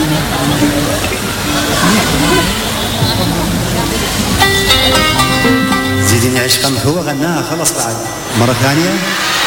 زيديني عشقا هو غناها خلص بعد مرة ثانية.